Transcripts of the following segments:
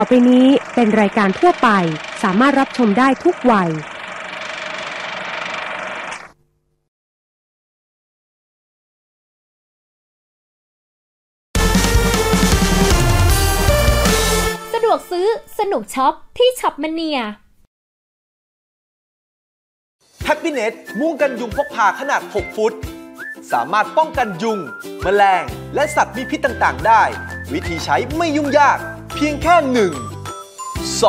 ต่อไปนี้เป็นรายการทั่วไปสามารถรับชมได้ทุกวัยสะดวกซื้อสนุกช็อปที่ช็อปมเนีย Happiness มุ้งกันยุงพกพาขนาด 6 ฟุตสามารถป้องกันยุงแมลงและสัตว์มีพิษต่างๆได้วิธีใช้ไม่ยุ่งยากเพียงแค่ 1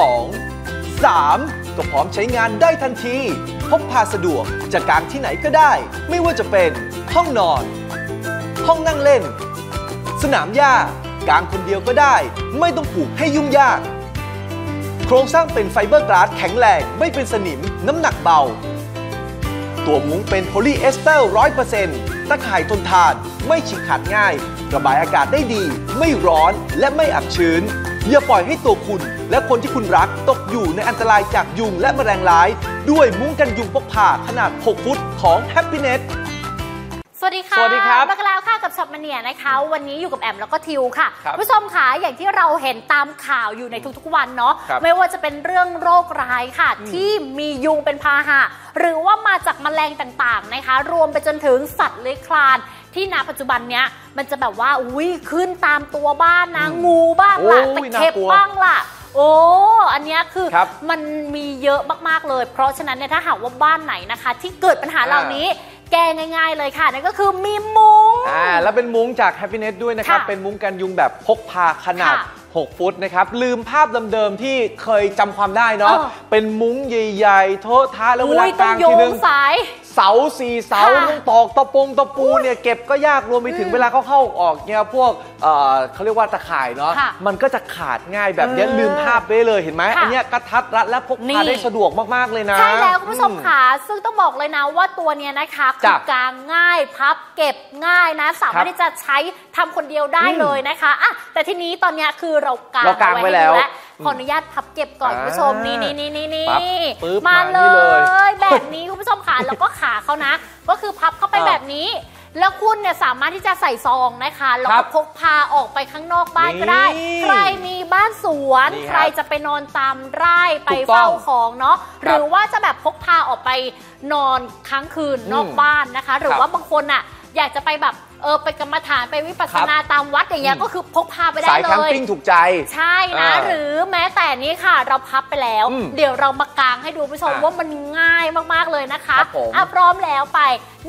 2 3 ก็พร้อมใช้งานได้ทันทีพกพาสะดวกจะกางที่ไหนก็ได้ไม่ว่าจะเป็นห้องนอนห้องนั่งเล่นสนามหญ้ากางคนเดียวก็ได้ไม่ต้องผูกให้ยุ่งยากโครงสร้างเป็นไฟเบอร์กลาสแข็งแรงไม่เป็นสนิมน้ำหนักเบาตัวมุ้งเป็นโพลีเอสเตอร์ 100% ตะข่ายทนทานไม่ฉีกขาดง่ายระบายอากาศได้ดีไม่ร้อนและไม่อับชื้นอย่าปล่อยให้ตัวคุณและคนที่คุณรักตกอยู่ในอันตรายจากยุงและแมลงร้ายด้วยมุ้งกันยุงพกพาขนาด 6 ฟุตของ Happiness สวัสดีค่ะสวัสดีครับมากันแล้วค่ะกับช็อปมเนียนะคะวันนี้อยู่กับแอมแล้วก็ทิวค่ะผู้ชมค่ะอย่างที่เราเห็นตามข่าวอยู่ในทุกๆวันเนาะไม่ว่าจะเป็นเรื่องโรคร้ายค่ะที่มียุงเป็นพาหะหรือว่ามาจากแมลงต่างๆนะคะรวมไปจนถึงสัตว์เลื้อยคลานที่ณปัจจุบันเนี้ยมันจะแบบว่าขึ้นตามตัวบ้านนะงูบ้างล่ะตะเข็บบ้างล่ะอันนี้คือมันมีเยอะมากๆเลยเพราะฉะนั้นเนี่ยถ้าหากว่าบ้านไหนนะคะที่เกิดปัญหาเหล่านี้แก้ง่ายๆเลยค่ะนั่นก็คือมีมุ้งแล้วเป็นมุ้งจาก Happiness ด้วยนะครับเป็นมุ้งกันยุงแบบพกพาขนาด6 ฟุตนะครับลืมภาพเดิมๆที่เคยจำความได้เนาะเป็นมุ้งใหญ่ๆโทษท้าแล้วเวลากลางทีนึงเสา4 เสาต้องตอกตะปูเนี่ยเก็บก็ยากรวมไปถึงเวลาเข้าออกเนี่ยพวกเขาเรียกว่าตะข่ายเนาะมันก็จะขาดง่ายแบบนี้ลืมภาพไปเลยเห็นไหมอันนี้กระทัดรัดและพกพาได้สะดวกมากๆเลยนะใช่แล้วคุณผู้ชมค่ะซึ่งต้องบอกเลยนะว่าตัวเนี้ยนะคะคือกางง่ายพับเก็บง่ายนะสามารถที่จะใช้ทำคนเดียวได้เลยนะคะแต่ทีนี้ตอนนี้คือเรากางไว้แล้วขออนุญาตพับเก็บก่อนคุณผู้ชมนี่มาเลยแบบนี้คุณผู้ชมค่ะแล้วก็ขาเขานะก็คือพับเข้าไปแบบนี้แล้วคุณเนี่ยสามารถที่จะใส่ซองนะคะแล้วก็พกพาออกไปข้างนอกบ้านก็ได้ใครมีบ้านสวนใครจะไปนอนตามไร่ไปเฝ้าของเนาะหรือว่าจะแบบพกพาออกไปนอนค้างคืนนอกบ้านนะคะหรือว่าบางคนอ่ะอยากจะไปแบบไปกรรมฐานไปวิปัสสนาตามวัดอย่างเงี้ยก็คือพกพาไปได้เลยสายแคมปิ้งถูกใจใช่นะหรือแม้แต่นี้ค่ะเราพับไปแล้วเดี๋ยวเรามากางให้ดูผู้ชมว่ามันง่ายมากๆเลยนะคะพร้อมแล้วไป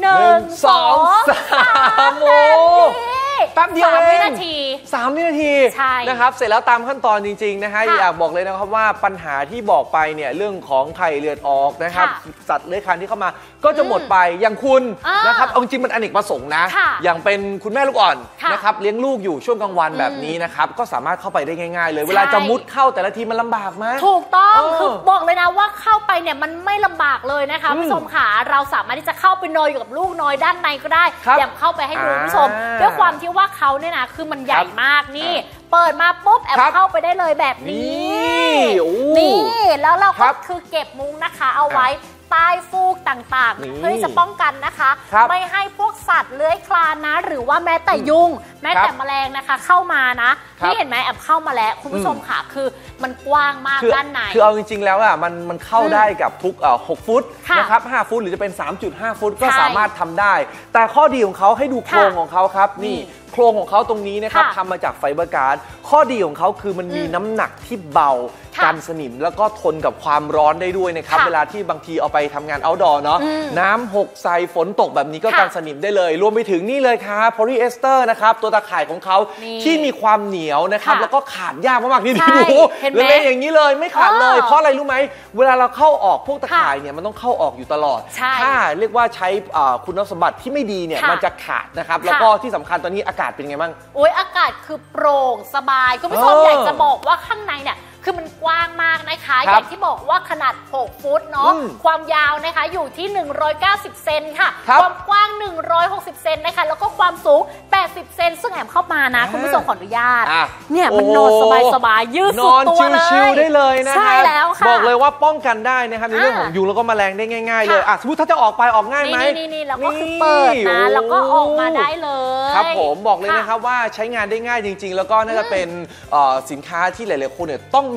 1 2 3 แป๊บเดียว 3 วินาทีนะครับเสร็จแล้วตามขั้นตอนจริงๆนะฮะอยากบอกเลยนะครับว่าปัญหาที่บอกไปเนี่ยเรื่องของไข่เลือดออกนะครับสัตว์เลื้อยคลานที่เข้ามาก็จะหมดไปอย่างคุณนะครับเอาจริงมันอเนกประสงค์นะอย่างเป็นคุณแม่ลูกอ่อนนะครับเลี้ยงลูกอยู่ช่วงกลางวันแบบนี้นะครับก็สามารถเข้าไปได้ง่ายๆเลยเวลาจะมุดเข้าแต่ละทีมันลำบากไหมถูกต้องคือบอกเลยนะว่าเข้าไปเนี่ยมันไม่ลำบากเลยนะคะผู้ชมค่ะเราสามารถที่จะเข้าไปนอนอยู่กับลูกน้อยด้านในก็ได้อย่าเข้าไปให้ดูผู้ชมด้วยความที่ว่าเขาเนี่ยนะคือมันใหญ่มากนี่เปิดมาปุ๊บแอบเข้าไปได้เลยแบบนี้แล้วเราก็คือเก็บมุ้งนะคะเอาไว้ใต้ฟูกต่างๆเพื่อที่จะป้องกันนะคะไม่ให้พวกสัตว์เลื้อยคลานนะหรือว่าแม้แต่ยุงแม้แต่แมลงนะคะเข้ามานะที่เห็นไหมแอบเข้ามาแล้วคุณผู้ชมค่ะคือมันกว้างมากด้านในคือเอาจริงๆแล้วอ่ะมันเข้าได้กับทุก6 ฟุตนะครับ5 ฟุตหรือจะเป็น 3.5 ฟุตก็สามารถทำได้แต่ข้อดีของเขาให้ดูโครงของเขาครับนี่โครงของเขาตรงนี้นะครับทำมาจากไฟเบอร์การ์ดข้อดีของเขาคือมันมีน้ำหนักที่เบากันสนิมแล้วก็ทนกับความร้อนได้ด้วยนะครับเวลาที่บางทีเอาไปทำงานเอาท์ดอร์เนาะน้ำหกใส่ฝนตกแบบนี้ก็กันสนิมได้เลยรวมไปถึงนี่เลยครับโพลีเอสเตอร์นะครับตัวตะข่ายของเขาที่มีความเหนียวนะครับแล้วก็ขาดยากมากๆนี่ดูเลยอย่างนี้เลยไม่ขาดเลยเพราะอะไรรู้ไหมเวลาเราเข้าออกพวกตะข่ายเนี่ยมันต้องเข้าออกอยู่ตลอดถ้าเรียกว่าใช้คุณสมบัติที่ไม่ดีเนี่ยมันจะขาดนะครับแล้วก็ที่สำคัญตอนนี้อากาศเป็นไงบ้างอากาศคือโปร่งสบายคุณผู้ชมอยากจะบอกว่าข้างในเนี่ยคือมันกว้างมากนะคะอย่างที่บอกว่าขนาด6 ฟุตเนาะความยาวนะคะอยู่ที่190 เซนค่ะความกว้าง160 เซนนะคะแล้วก็ความสูง80 เซนซึ่งแอมเข้ามานะคุณผู้ชมขออนุญาตเนี่ยมันนอนสบายๆยืดสุดตัวเลยนอนชิลๆได้เลยนะใช่แล้วค่ะบอกเลยว่าป้องกันได้นะครับในเรื่องของยุงแล้วก็แมลงได้ง่ายๆเลยสมมติถ้าจะออกไปออกง่ายไหมนี่แล้วก็คือเปิดนะแล้วก็ออกมาได้เลยครับผมบอกเลยนะครับว่าใช้งานได้ง่ายจริงๆแล้วก็น่าจะเป็นสินค้าที่หลายๆคนเนี่ยต้อง